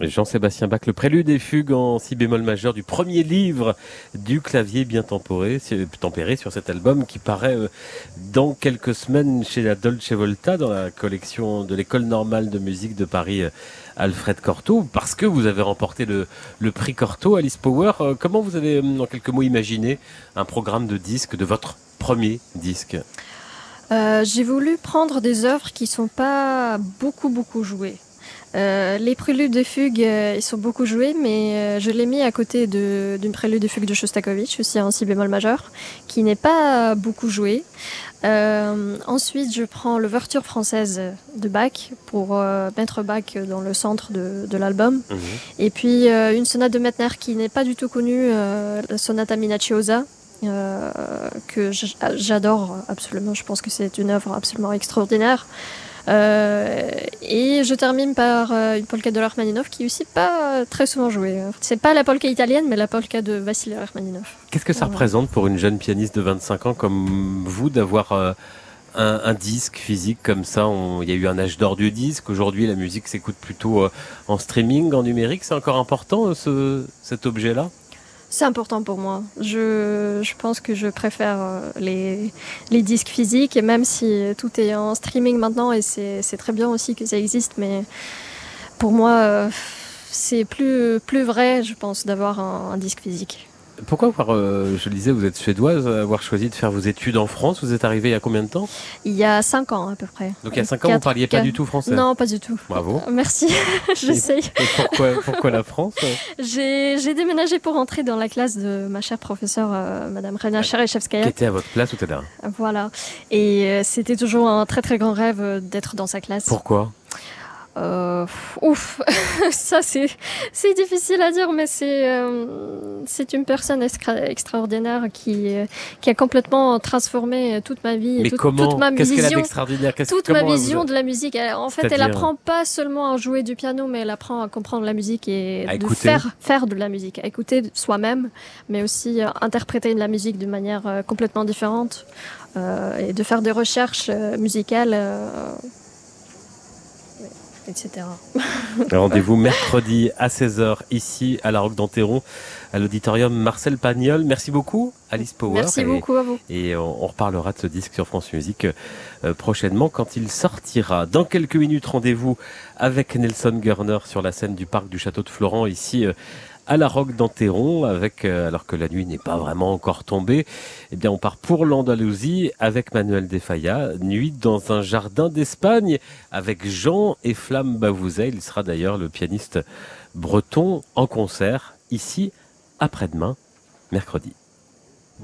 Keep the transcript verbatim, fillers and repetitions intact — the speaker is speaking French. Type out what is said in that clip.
Jean-Sébastien Bach, le prélude et fugue en si bémol majeur du premier livre du clavier bien tempéré, tempéré sur cet album qui paraît euh, dans quelques semaines chez la Dolce Volta dans la collection de l'École normale de musique de Paris, euh, Alfred Cortot, parce que vous avez remporté le, le prix Cortot, Alice Power. Euh, comment vous avez, en quelques mots, imaginé un programme de disques de votre premier disque? Euh, j'ai voulu prendre des œuvres qui sont pas beaucoup beaucoup jouées. Euh, les préludes et fugues, euh, ils sont beaucoup joués, mais euh, je l'ai mis à côté de, d'une prélude et fugue de Shostakovich, aussi en si bémol majeur, qui n'est pas beaucoup joué. Euh, ensuite, je prends l'ouverture française de Bach pour euh, mettre Bach dans le centre de, de l'album. Mmh. Et puis euh, une sonate de Mettner qui n'est pas du tout connue, euh, la sonate Minaciosa. Euh, que j'adore absolument, je pense que c'est une œuvre absolument extraordinaire. Euh, et je termine par euh, une polka de Rachmaninov qui est aussi pas très souvent jouée. C'est pas la polka italienne, mais la polka de Vassili Rachmaninov. Qu'est-ce que ça Voilà. représente pour une jeune pianiste de vingt-cinq ans comme vous d'avoir euh, un, un disque physique comme ça? On, il y a eu un âge d'or du disque. Aujourd'hui, la musique s'écoute plutôt euh, en streaming, en numérique. C'est encore important, ce, cet objet-là? C'est important pour moi. Je, je pense que je préfère les, les disques physiques, et même si tout est en streaming maintenant, et c'est, c'est très bien aussi que ça existe, mais pour moi, c'est plus, plus vrai, je pense, d'avoir un, un disque physique. Pourquoi avoir, euh, je le disais, vous êtes suédoise, avoir choisi de faire vos études en France? Vous êtes arrivée il y a combien de temps? Il y a cinq ans à peu près. Donc il y a cinq ans, vous ne parliez pas du tout français? Non, pas du tout. Bravo. Merci, j'essaye. Et, et pourquoi, pourquoi la France? j'ai, j'ai déménagé pour entrer dans la classe de ma chère professeure, euh, Madame Rena Cherechevskaya. Qui était à votre place tout à l'heure. Voilà. Et euh, c'était toujours un très très grand rêve d'être dans sa classe. Pourquoi? Euh, ouf, ça c'est c'est difficile à dire, mais c'est euh, c'est une personne extra, extraordinaire qui qui a complètement transformé toute ma vie, mais toute, comment toute ma Qu'est-ce vision, qu'elle a d'extraordinaire? Qu'est-ce, toute ma vous... vision de la musique. Elle, en fait, C'est-à-dire... elle apprend pas seulement à jouer du piano, mais elle apprend à comprendre la musique et à de écouter. faire faire de la musique, à écouter soi-même, mais aussi euh, interpréter de la musique de manière euh, complètement différente euh, et de faire des recherches euh, musicales. Euh, et cetera. Rendez-vous mercredi à seize heures ici à la Roque d'Enterron, à l'auditorium Marcel Pagnol. Merci beaucoup Alice Power. Merci et, beaucoup à vous. Et on, on reparlera de ce disque sur France Musique euh, prochainement quand il sortira. Dans quelques minutes, rendez-vous avec Nelson Gurner sur la scène du parc du Château de Florent ici euh, à la Roque d'Enterron, avec, euh, alors que la nuit n'est pas vraiment encore tombée, eh bien on part pour l'Andalousie avec Manuel de Falla, nuit dans un jardin d'Espagne avec Jean et Flamme Bavouzet. Il sera d'ailleurs le pianiste breton en concert ici après-demain, mercredi.